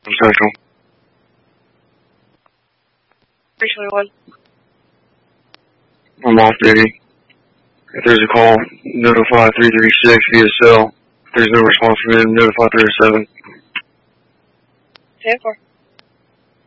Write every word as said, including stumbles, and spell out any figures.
Central. three twenty-one. I'm off duty. If there's a call, notify three three six via cell. If there's no response from him, notify three oh seven. ten four.